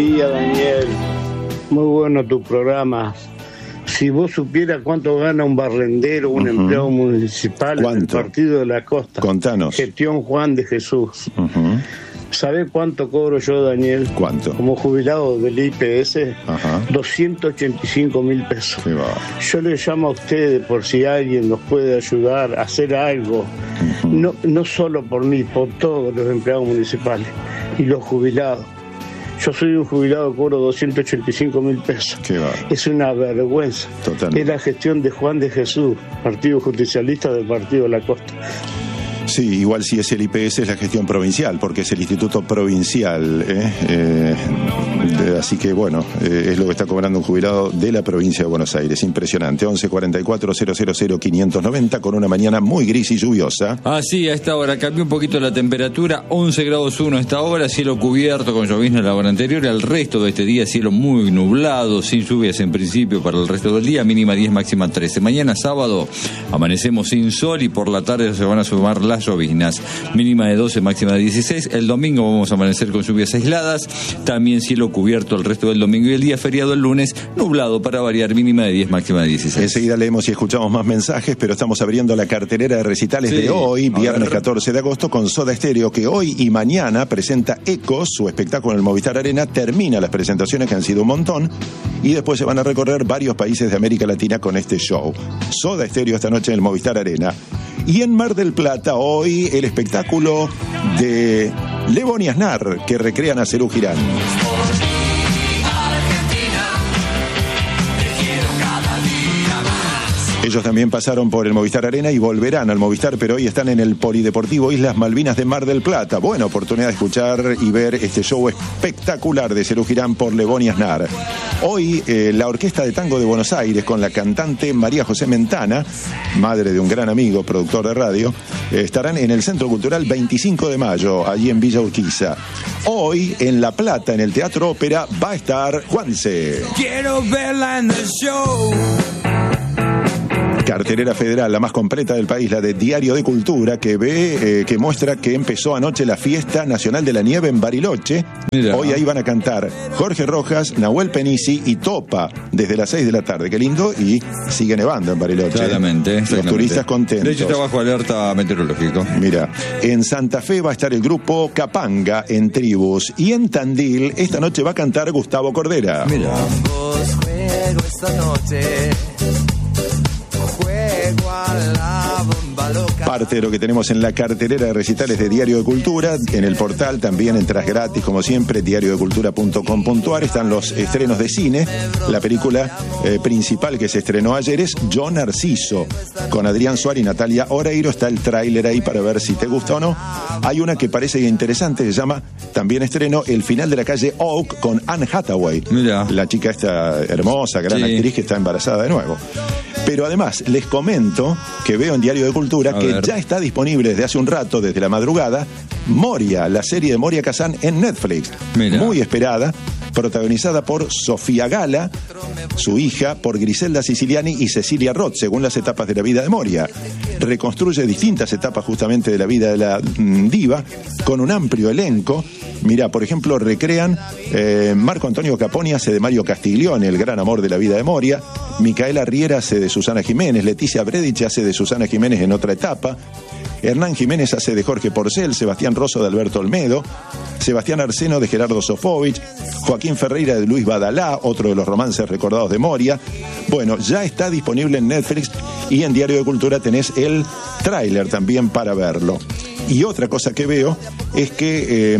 Día, Daniel, muy bueno tu programa. Si vos supieras cuánto gana un barrendero, un empleado municipal en el Partido de la Costa. Contanos. Gestión Juan de Jesús. ¿Sabés cuánto cobro yo, Daniel? ¿Cuánto? Como jubilado del IPS, 285.000 pesos. Yo les llamo a ustedes por si alguien nos puede ayudar a hacer algo. No solo por mí, por todos los empleados municipales y los jubilados. Yo soy un jubilado, cobro 285.000 pesos. Es una vergüenza. Totalmente. Es la gestión de Juan de Jesús, Partido Justicialista del Partido de la Costa. Sí, igual si es el IPS es la gestión provincial, porque es el Instituto Provincial. Así que bueno, es lo que está cobrando un jubilado de la provincia de Buenos Aires. Impresionante. 1144-000-590 con una mañana muy gris y lluviosa. Sí, a esta hora cambió un poquito la temperatura, 11 grados 1 a esta hora, cielo cubierto con llovizna la hora anterior. El resto de este día cielo muy nublado, sin lluvias en principio para el resto del día, mínima 10, máxima 13. Mañana sábado amanecemos sin sol y por la tarde se van a sumar las lloviznas, mínima de 12, máxima de 16. El domingo vamos a amanecer con lluvias aisladas, también cielo cubierto el resto del domingo y el día feriado el lunes, nublado para variar, mínima de 10, máxima de 16. Enseguida leemos y escuchamos más mensajes, pero estamos abriendo la cartelera de recitales de hoy, viernes 14 de agosto, con Soda Stereo, que hoy y mañana presenta Ecos, su espectáculo en el Movistar Arena. Termina las presentaciones, que han sido un montón, y después se van a recorrer varios países de América Latina con este show. Soda Stereo esta noche en el Movistar Arena. Y en Mar del Plata, hoy, el espectáculo de Lebón y Aznar, que recrean a Serú Girán. Ellos también pasaron por el Movistar Arena y volverán al Movistar, pero hoy están en el Polideportivo Islas Malvinas de Mar del Plata. Buena oportunidad de escuchar y ver este show espectacular de Serú Girán por Lebón y Aznar. Hoy la Orquesta de Tango de Buenos Aires, con la cantante María José Mentana, madre de un gran amigo, productor de radio, estarán en el Centro Cultural 25 de mayo, allí en Villa Urquiza. Hoy, en La Plata, en el Teatro Ópera, va a estar Juanse. Quiero verla en el show. Cartelera federal, la más completa del país, la de Diario de Cultura, que muestra que empezó anoche la Fiesta Nacional de la Nieve en Bariloche. Mira. Hoy ahí van a cantar Jorge Rojas, Nahuel Penisi y Topa desde las 6 de la tarde. Qué lindo, y sigue nevando en Bariloche. Claramente. Los turistas contentos. De hecho, está bajo alerta meteorológico. Mira, en Santa Fe va a estar el grupo Capanga en Tribus, y en Tandil esta noche va a cantar Gustavo Cordera. Mira. Juego esta noche. Parte de lo que tenemos en la cartelera de recitales de Diario de Cultura. En el portal también entras gratis, como siempre, diariodecultura.com.ar. Están los estrenos de cine. La película principal que se estrenó ayer es Yo Narciso, con Adrián Suárez y Natalia Oreiro. Está el tráiler ahí para ver si te gusta o no. Hay una que parece interesante, se llama, también estreno, El final de la calle Oak, con Anne Hathaway. Mira. La chica esta hermosa, gran actriz, que está embarazada de nuevo. Pero además les comento que veo en Diario de Cultura que ya está disponible desde hace un rato, desde la madrugada, Moria, la serie de Moria Kazan en Netflix. Mira. Muy esperada, protagonizada por Sofía Gala, su hija, por Griselda Siciliani y Cecilia Roth, según las etapas de la vida de Moria. Reconstruye distintas etapas justamente de la vida de la diva, con un amplio elenco. Mira, por ejemplo, recrean Marco Antonio Caponi hace de Mario Castiglione, el gran amor de la vida de Moria. Micaela Riera hace de Susana Jiménez. Leticia Bredich hace de Susana Jiménez en otra etapa. Hernán Jiménez hace de Jorge Porcel. Sebastián Rosso de Alberto Olmedo. Sebastián Arseno de Gerardo Sofovich. Joaquín Ferreira de Luis Badalá, otro de los romances recordados de Moria. Bueno, ya está disponible en Netflix, y en Diario de Cultura tenés el tráiler también para verlo. Y otra cosa que veo es que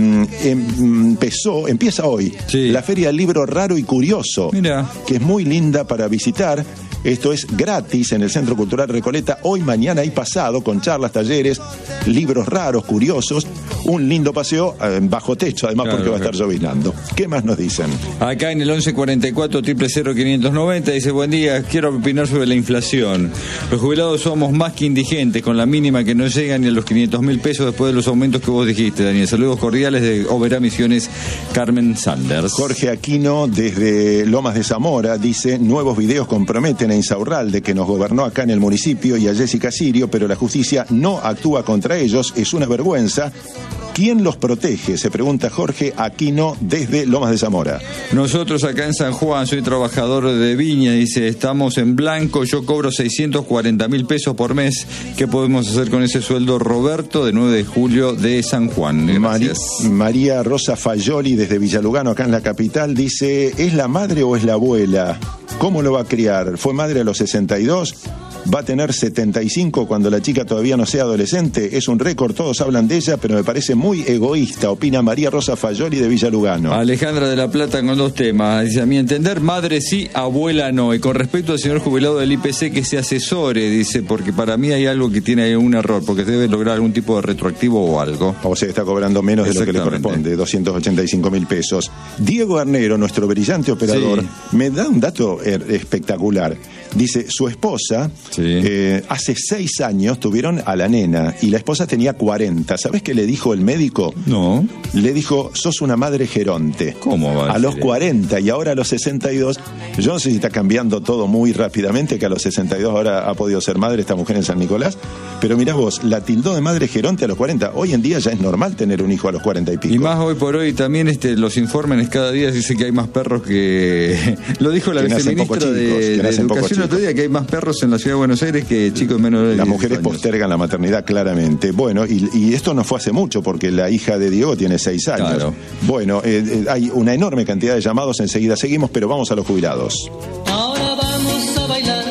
empieza hoy la Feria del Libro Raro y Curioso. Mira. Que es muy linda para visitar. Esto es gratis en el Centro Cultural Recoleta, hoy, mañana y pasado, con charlas, talleres, libros raros, curiosos. Un lindo paseo bajo techo, además, porque va a estar llovinando. ¿Qué más nos dicen? Acá en el 1144-000-590 dice: buen día, quiero opinar sobre la inflación. Los jubilados somos más que indigentes, con la mínima que no llega ni a los 500.000 pesos después de los aumentos que vos dijiste, Daniel. Saludos cordiales de Oberá Misiones, Carmen Sanders. Jorge Aquino, desde Lomas de Zamora, dice: nuevos videos comprometen a Insaurralde, que nos gobernó acá en el municipio, y a Jessica Sirio, pero la justicia no actúa contra ellos. Es una vergüenza. ¿Quién los protege? Se pregunta Jorge Aquino desde Lomas de Zamora. Nosotros acá en San Juan, soy trabajador de viña, dice, estamos en blanco, yo cobro 640.000 pesos por mes. ¿Qué podemos hacer con ese sueldo? Roberto, de 9 de julio de San Juan. Gracias. María Rosa Fayoli desde Villalugano, acá en la capital, dice, ¿es la madre o es la abuela? ¿Cómo lo va a criar? ¿Fue madre a los 62? ¿Va a tener 75 cuando la chica todavía no sea adolescente? Es un récord, todos hablan de ella, pero me parece muy egoísta, opina María Rosa Fayoli de Villalugano. Alejandra de la Plata con 2 temas. Dice, a mi entender, madre sí, abuela no. Y con respecto al señor jubilado del IPC, que se asesore, dice, porque para mí hay algo que tiene un error, porque debe lograr algún tipo de retroactivo o algo. O sea, está cobrando menos de lo que le corresponde, 285.000 pesos. Diego Arnero, nuestro brillante operador, me da un dato espectacular. Dice, su esposa, hace 6 años tuvieron a la nena y la esposa tenía 40. ¿Sabés qué le dijo el médico? No. Le dijo, sos una madre geronte. ¿Cómo va a los 40 y ahora a los 62. Yo no sé si está cambiando todo muy rápidamente, que a los 62 ahora ha podido ser madre esta mujer en San Nicolás. Pero mirá vos, la tildó de madre geronte a los 40. Hoy en día ya es normal tener un hijo a los 40 y pico. Y más hoy por hoy también los informes cada día dice que hay más perros que... Lo dijo la viceministra de Educación el otro día, que hay más perros en la ciudad de Buenos Aires que chicos menores de 10 años. Las mujeres postergan la maternidad claramente. Bueno, y esto no fue hace mucho porque la hija de Diego tiene 6 años. Claro. Bueno, hay una enorme cantidad de llamados, enseguida seguimos, pero vamos a los jubilados. Ahora vamos a bailar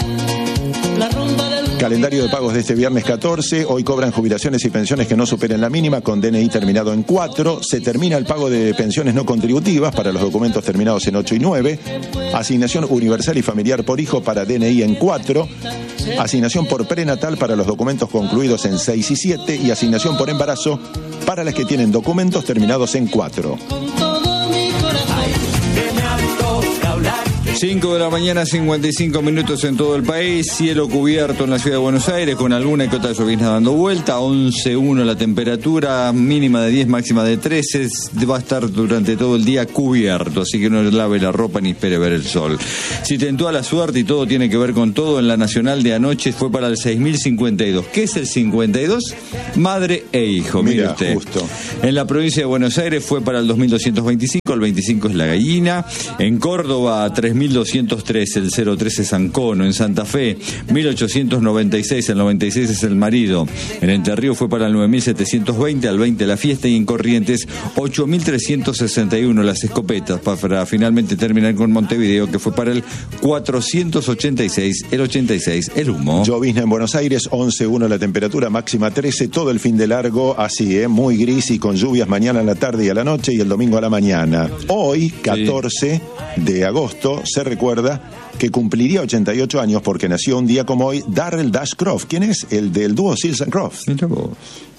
la rumba del... Calendario de pagos de este viernes 14. Hoy cobran jubilaciones y pensiones que no superen la mínima con DNI terminado en 4. Se termina el pago de pensiones no contributivas para los documentos terminados en 8 y 9. Asignación universal y familiar por hijo para DNI en 4. Asignación por prenatal para los documentos concluidos en 6 y 7. Y asignación por embarazo para las que tienen documentos terminados en 4. 5 de la mañana, 55 minutos en todo el país, cielo cubierto en la ciudad de Buenos Aires con alguna que otra llovizna dando vuelta, 11.1 la temperatura, mínima de 10, máxima de 13, va a estar durante todo el día cubierto, así que no lave la ropa ni espere ver el sol. Si tentó a la suerte y todo tiene que ver con todo, en la nacional de anoche fue para el 6.052. ¿Qué es el 52? Madre e hijo, mire usted. Justo. En la provincia de Buenos Aires fue para el 2.225, el 25 es la gallina. En Córdoba, 3.203, el 013 es Ancono. En Santa Fe, 1.896, el 96 es el marido. En Entre Ríos fue para el 9.720, al 20 la fiesta. Y en Corrientes, 8.361 las escopetas, para finalmente terminar con Montevideo, que fue para el 486, el 86 el humo. Llovizna en Buenos Aires, 11.1 la temperatura, máxima 13, todo el fin de largo, así, muy gris y con lluvias mañana a la tarde y a la noche y el domingo a la mañana. Hoy, 14 de agosto, se recuerda que cumpliría 88 años porque nació un día como hoy Darrell Dash Croft. ¿Quién es? El del dúo Seals and Crofts. Mira vos.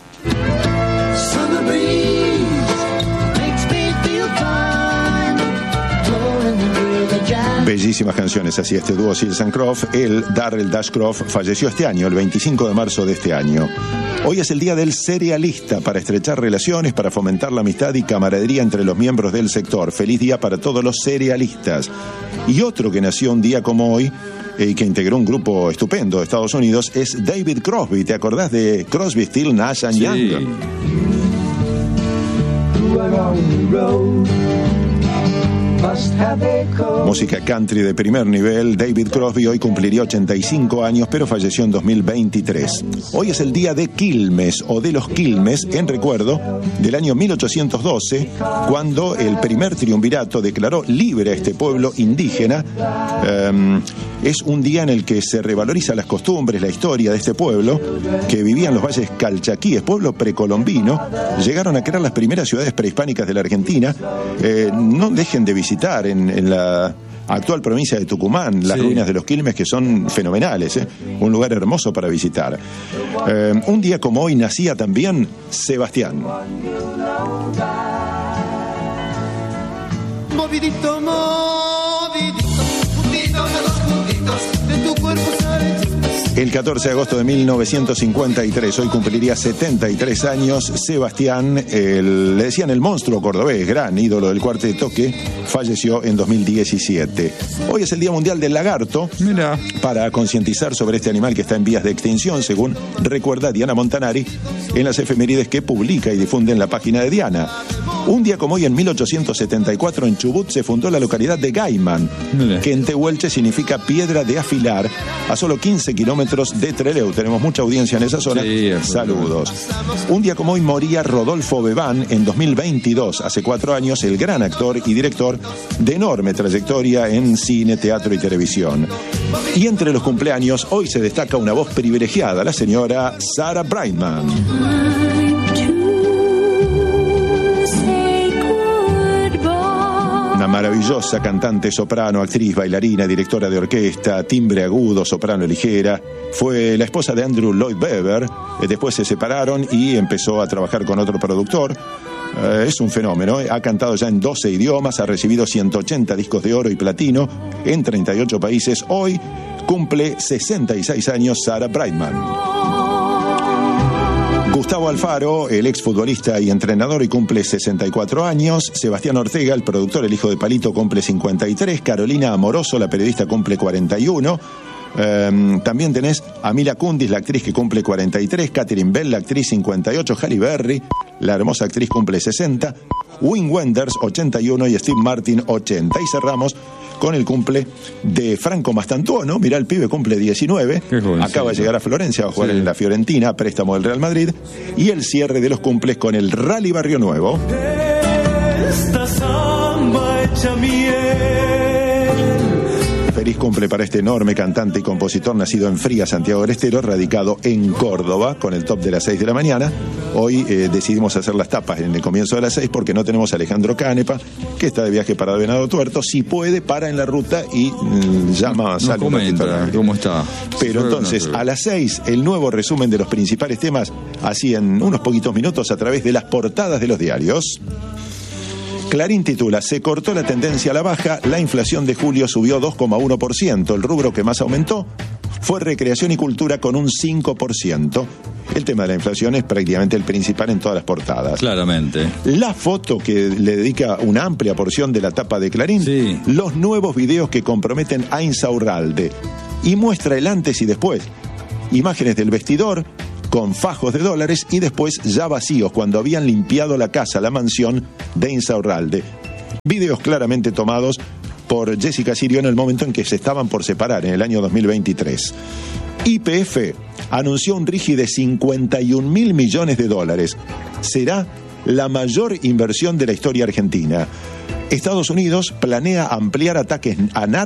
Bellísimas canciones, así este dúo Seals and Crofts. El Darrell Dash Croft falleció este año, el 25 de marzo de este año. Hoy es el día del cerealista, para estrechar relaciones, para fomentar la amistad y camaradería entre los miembros del sector. Feliz día para todos los cerealistas. Y otro que nació un día como hoy y que integró un grupo estupendo de Estados Unidos es David Crosby. ¿Te acordás de Crosby, Still, Nash and Young? Música country de primer nivel. David Crosby hoy cumpliría 85 años, pero falleció en 2023. Hoy es el día de Quilmes, o de los Quilmes, en recuerdo del año 1812, cuando el primer triunvirato declaró libre a este pueblo indígena. Es un día en el que se revaloriza las costumbres, la historia de este pueblo, que vivía en los valles calchaquíes, pueblo precolombino. Llegaron a crear las primeras ciudades prehispánicas de la Argentina. No dejen de visitar en la actual provincia de Tucumán las ruinas de los Quilmes, que son fenomenales, un lugar hermoso para visitar. Un día como hoy nacía también Sebastián. Movidito, movidito, puntito de los puntitos de tu cuerpo, ¿sabes? El 14 de agosto de 1953, hoy cumpliría 73 años, Sebastián, le decían el monstruo cordobés, gran ídolo del cuarteto, que falleció en 2017. Hoy es el Día Mundial del Lagarto. Mira. Para concientizar sobre este animal que está en vías de extinción, según recuerda Diana Montanari en las efemérides que publica y difunde en la página de Diana. Un día como hoy, en 1874, en Chubut se fundó la localidad de Gaiman, que en tehuelche significa piedra de afilar, a solo 15 kilómetros de Trelew. Tenemos mucha audiencia en esa zona. Sí, saludos. Un día como hoy moría Rodolfo Bebán en 2022, hace 4 años, el gran actor y director de enorme trayectoria en cine, teatro y televisión. Y entre los cumpleaños, hoy se destaca una voz privilegiada, la señora Sarah Brightman. Una maravillosa cantante, soprano, actriz, bailarina, directora de orquesta, timbre agudo, soprano ligera. Fue la esposa de Andrew Lloyd Webber. Después se separaron y empezó a trabajar con otro productor. Es un fenómeno. Ha cantado ya en 12 idiomas, ha recibido 180 discos de oro y platino en 38 países. Hoy cumple 66 años Sarah Brightman. Gustavo Alfaro, el exfutbolista y entrenador, y cumple 64 años. Sebastián Ortega, el productor, el hijo de Palito, cumple 53. Carolina Amoroso, la periodista, cumple 41. También tenés a Mila Kunis, la actriz, que cumple 43. Catherine Bell, la actriz, 58. Halle Berry, la hermosa actriz, cumple 60. Wim Wenders, 81. Y Steve Martin, 80. Y cerramos con el cumple de Franco Mastantuono. Mirá, el pibe cumple 19. Acaba de llegar a Florencia, va a jugar en la Fiorentina, préstamo del Real Madrid. Y el cierre de los cumples con el Rally Barrio Nuevo. Esta samba hecha miel. Feliz cumple para este enorme cantante y compositor nacido en Fría, Santiago del Estero, radicado en Córdoba, con el top de las 6 de la mañana. Hoy decidimos hacer las tapas en el comienzo de las 6 porque no tenemos a Alejandro Canepa, que está de viaje para Venado Tuerto. Si puede, para en la ruta y llama a Salud. ¿Cómo está? Pero entonces, a las 6, el nuevo resumen de los principales temas, así en unos poquitos minutos, a través de las portadas de los diarios. Clarín titula: se cortó la tendencia a la baja, la inflación de julio subió 2,1%. El rubro que más aumentó fue recreación y cultura, con un 5%. El tema de la inflación es prácticamente el principal en todas las portadas. Claramente. La foto que le dedica una amplia porción de la tapa de Clarín, sí. Los nuevos videos que comprometen a Insaurralde, y muestra el antes y después. Imágenes del vestidor con fajos de dólares y después ya vacíos, cuando habían limpiado la casa, la mansión de Insaurralde. Videos claramente tomados por Jessica Sirio en el momento en que se estaban por separar, en el año 2023. YPF anunció un RIGI de 51.000 millones de dólares. Será la mayor inversión de la historia argentina. Estados Unidos planea ampliar ataques a